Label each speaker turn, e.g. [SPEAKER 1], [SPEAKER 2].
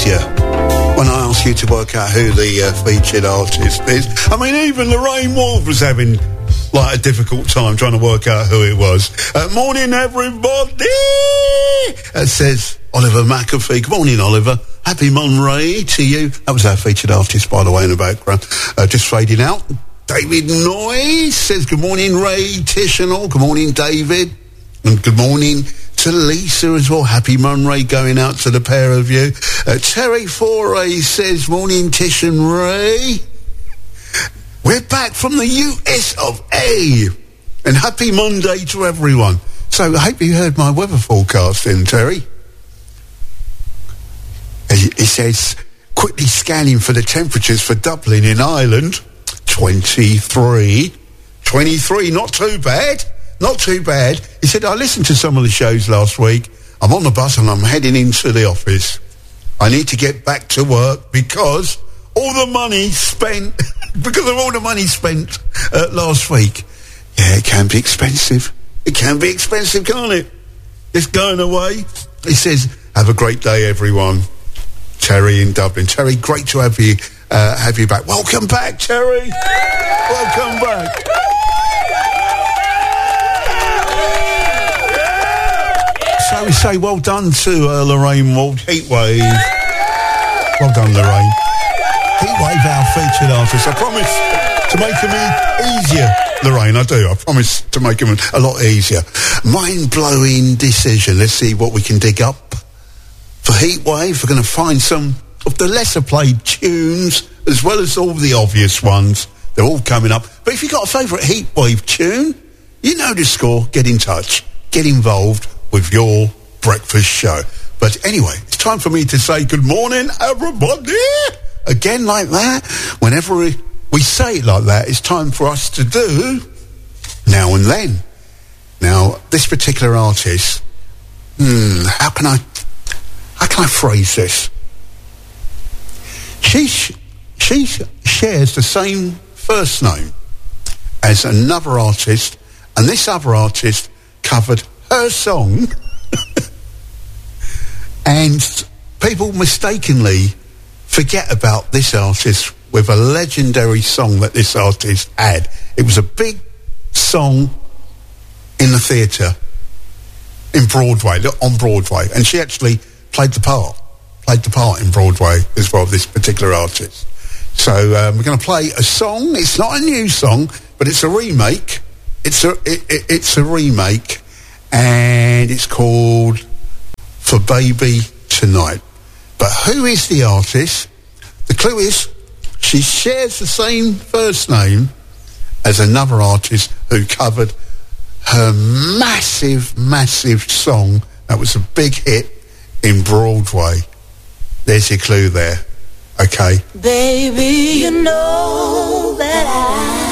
[SPEAKER 1] easier when I ask you to work out who the featured artist is. I mean, even Lorraine Wolf was having like a difficult time trying to work out who it was. Morning, everybody, says Oliver McAfee. Good morning, Oliver. Happy Monday to you. That was our featured artist, by the way, in the background. Just fading out. David Noyes says, good morning, Ray, Tish and all. Good morning, David. And good morning to Lisa as well. Happy Monday going out to the pair of you. Terry Foray says, morning, Tish and Ray. We're back from the US of A. And happy Monday to everyone. So I hope you heard my weather forecast then, Terry. He says, quickly scanning for the temperatures for Dublin in Ireland. 23, not too bad. Not too bad. He said, I listened to some of the shows last week. I'm on the bus and I'm heading into the office. I need to get back to work because all the money spent, because of all the money spent last week. Yeah, it can be expensive. It can be expensive, can't it? It's going away. He says, have a great day, everyone. Terry in Dublin. Terry, great to have you back. Welcome back, Terry. Welcome back. So we say well done to Lorraine Wald. Heatwave. Well done, Lorraine. Heatwave, our featured artist. I promise to make him easier, Lorraine, I do. I promise to make him a lot easier. Mind-blowing decision. Let's see what we can dig up. For Heatwave, we're going to find some of the lesser-played tunes as well as all the obvious ones. They're all coming up. But if you've got a favourite Heatwave tune, you know the score. Get in touch. Get involved with your breakfast show. But anyway, it's time for me to say good morning, everybody. Again like that. Whenever we say it like that, it's time for us to do now and then. Now, this particular artist, how can I phrase this? She shares the same first name as another artist, and this other artist covered her song and people mistakenly forget about this artist with a legendary song that this artist had. It was a big song in the theatre on Broadway, and she actually played the part in Broadway as well, this particular artist. So we're going to play a song. It's not a new song, but it's a remake. It's a remake, and it's called For Baby Tonight. But who is the artist? The clue is she shares the same first name as another artist who covered her massive, massive song that was a big hit in Broadway. There's your clue there. Okay.
[SPEAKER 2] Baby, you know that